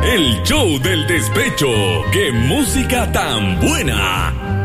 El show del despecho. ¡Qué música tan buena!